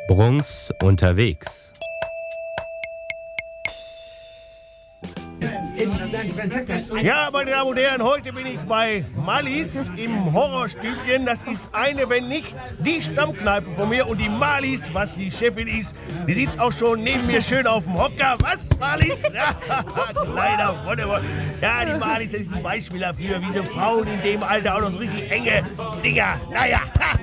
Bruns unterwegs. Ja, meine Damen und Herren, heute bin ich bei Mallis im Horrorstübchen. Das ist eine, wenn nicht die Stammkneipe von mir. Und die Mallis, was die Chefin ist, die sitzt auch schon neben mir schön auf dem Hocker. Was, Mallis? Ja, kleiner wunderbar. Ja, die Mallis, das ist ein Beispiel dafür, wie so Frauen in dem Alter auch noch so richtig enge Dinger. Naja.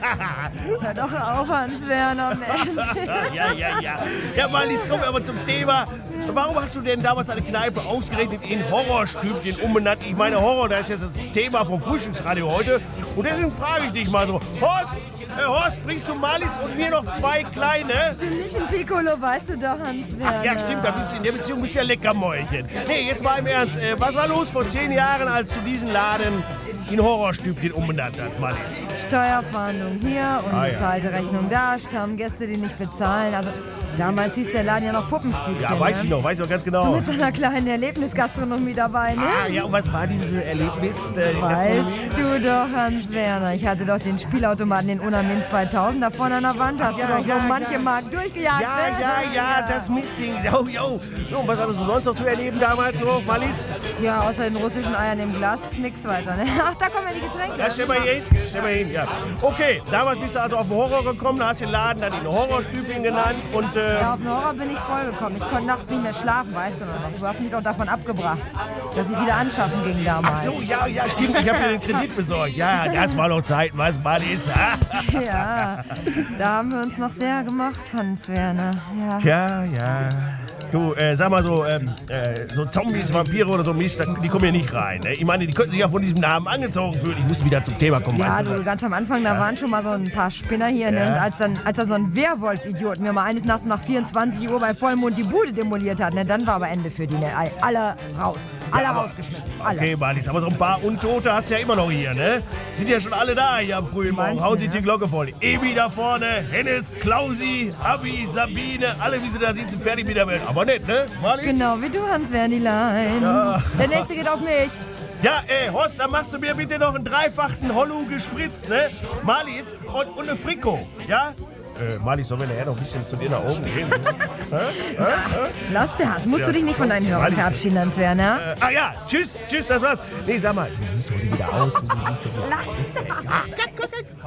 Hör doch auf, Hans-Werner, Mensch. Ja. Ja, Mallis, kommen wir aber zum Thema. Warum hast du denn damals eine Kneipe ausgerechnet in Horrorstübchen umbenannt? Ich meine, Horror, das ist jetzt das Thema vom Frühstücksradio heute. Und deswegen frage ich dich mal so, Horst, bringst du Mallis und mir noch zwei kleine? Für mich ein Piccolo, weißt du doch, Hans-Werner. Ach ja, stimmt, in der Beziehung bist du ja Leckermäulchen. Nee, jetzt mal im Ernst, was war los vor 10 Jahren, als du diesen Laden in Horrorstübchen umbenannt hast, Mallis? Steuerfahndung hier, unbezahlte Rechnung da, Stammgäste, die nicht bezahlen. Also damals hieß der Laden ja noch Puppenstübchen. Ja, weiß ich noch ganz genau. So mit so einer kleinen Erlebnisgastronomie dabei, ne? Ah, ja, und was war dieses Erlebnis? Weißt du doch, Hans-Werner, ich hatte doch den Spielautomaten, den Unamin 2000, da vorne an der Wand, hast du doch so manche Mark durchgejagt. Ja, das Mistding. Jo. So, und was hattest du sonst noch zu erleben damals so, Mallis? Ja, außer den russischen Eiern im Glas, nix weiter, ne? Ach, da kommen ja die Getränke. Ja, stell mal hin, ja. Okay, damals bist du also auf den Horror gekommen, da hast den Laden dann in Horrorstübchen genannt und... Ja, auf den Horror bin ich vollgekommen. Ich konnte nachts nicht mehr schlafen, weißt du noch. Du hast mich auch davon abgebracht, dass ich wieder anschaffen ging damals. Ach so, ja, stimmt. Ich habe dir den Kredit besorgt. Ja, das war noch Zeiten, was Mallis. Ja, da haben wir uns noch sehr gemacht, Hans-Werner. Ja. Du, sag mal so, so Zombies, Vampire oder so Mist, die kommen hier nicht rein. Ne? Ich meine, die könnten sich ja von diesem Namen angezogen fühlen. Ich muss wieder zum Thema kommen, ja, weißt du? Du, ganz am Anfang, da waren schon mal so ein paar Spinner hier. Ne? Und als da so ein Werwolf-Idiot mir mal eines Nachts nach 24 Uhr bei Vollmond die Bude demoliert hat, ne? Dann war aber Ende für die. Ne? Alle raus. Alle rausgeschmissen. Alle. Okay, Mallis, aber so ein paar Untote hast du ja immer noch hier, ne? Sind ja schon alle da hier am frühen Morgen. Hauen sich die Glocke voll. Ebi da vorne, Hennes, Klausi, Abi, Sabine, alle wie sie da sitzen, fertig mit der Welt. Aber nett, ne, Mallis? Genau wie du, Hans-Wernilein. Ja. Der nächste geht auf mich. Ja, Horst, dann machst du mir bitte noch einen dreifachen Hollow gespritzt, ne? Mallis und eine Frikot, ja? Mallis, sollen wir nachher noch ein bisschen zu dir nach oben gehen? Lass der Hass. Musst du dich nicht von deinen Hörern verabschieden, Hans-Werner? Ja, tschüss, das war's. Nee, sag mal, wie siehst du heute wieder aus? Lass das.